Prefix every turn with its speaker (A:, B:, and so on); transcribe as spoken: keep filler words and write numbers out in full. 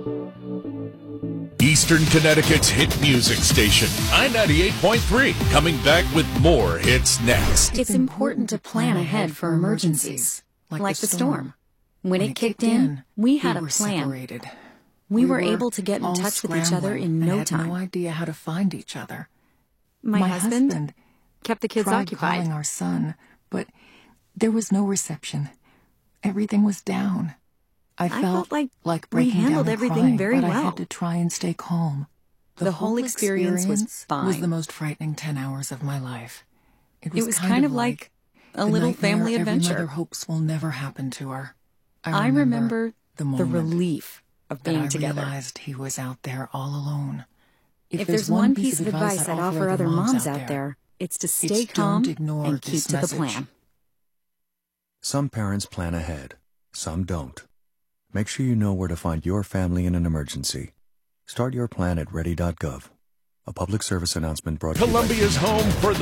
A: Eastern Connecticut's hit music station, I ninety-eight point three, coming back with more hits next.
B: It's important to plan ahead for emergencies, like the storm. When it kicked in, we had a plan. We were able to get in touch with each other in no time.
C: I had no idea how to find each other.
B: My husband kept the kids
C: tried
B: occupied.
C: calling our son, but there was no reception. Everything was down. I
B: I
C: felt,
B: felt like
C: like
B: we
C: breaking
B: handled
C: down and
B: everything
C: crying,
B: very
C: but I
B: well.
C: had to try and stay calm.
B: The whole experience was fine.
C: was the most frightening ten hours of my life. It
B: It was kind of like a
C: the
B: little
C: nightmare
B: family
C: every
B: adventure.
C: mother hopes will never happen to her.
B: I remember
C: the
B: the
C: moment
B: relief of
C: that
B: being
C: I
B: together.
C: realized he was out there all alone.
B: If there's one piece of advice I'd offer other moms out there, it's to stay
C: it's don't
B: calm
C: ignore
B: and keep
C: this
B: to the
C: message.
B: plan.
D: Some parents plan ahead, some don't. Make sure you know where to find your family in an emergency. Start your plan at ready dot gov. A public service announcement brought to you by
A: Columbia's home for